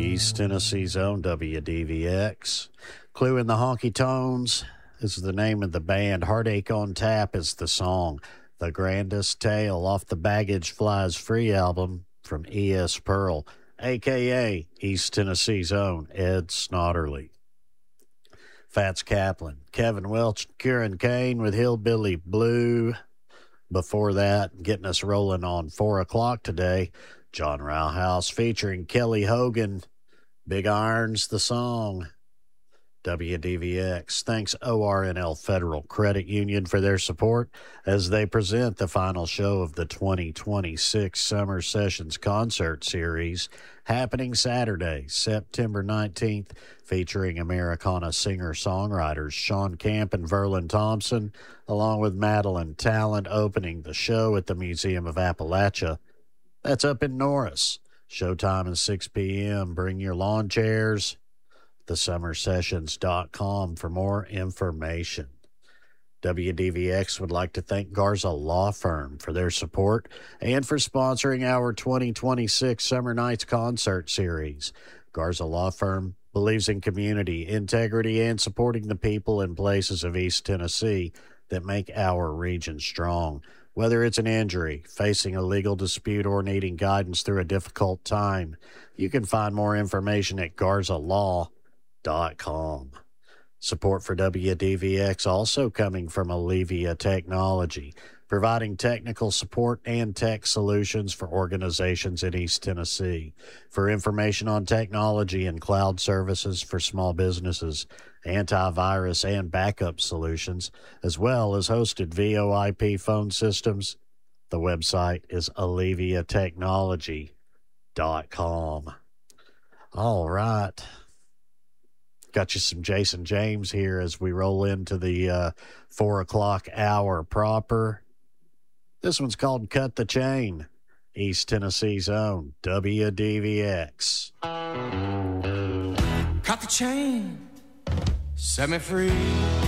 East Tennessee's own WDVX. Clue in the Honky Tones is the name of the band. Heartache on Tap is the song. The Grandest Tale off the Baggage Flies Free album from E.S. Pearl, a.k.a. East Tennessee's own Ed Snodderly. Fats Kaplan, Kevin Welch, Kieran Kane with Hillbilly Blue. Before that, getting us rolling on 4 o'clock today, John Rauhouse featuring Kelly Hogan, Big Irons, the song. WDVX thanks ORNL Federal Credit Union for their support as they present the final show of the 2026 Summer Sessions Concert Series happening Saturday, September 19th, featuring Americana singer-songwriters Sean Camp and Verlin Thompson, along with Madeline Talent opening the show at the Museum of Appalachia. That's up in Norris. Showtime is 6 p.m. Bring your lawn chairs. thesummersessions.com for more information. WDVX would like to thank Garza Law Firm for their support and for sponsoring our 2026 Summer Nights Concert Series. Garza Law Firm believes in community, integrity, and supporting the people and places of East Tennessee that make our region strong. Whether it's an injury, facing a legal dispute, or needing guidance through a difficult time, you can find more information at garzalaw.com. Support for WDVX also coming from Allevia Technology, providing technical support and tech solutions for organizations in East Tennessee. For information on technology and cloud services for small businesses, antivirus and backup solutions, as well as hosted VoIP phone systems, the website is alleviatechnology.com. All right. Got you some Jason James here as we roll into the 4 o'clock hour proper. This one's called Cut the Chain, East Tennessee's own WDVX. Cut the chain, set me free.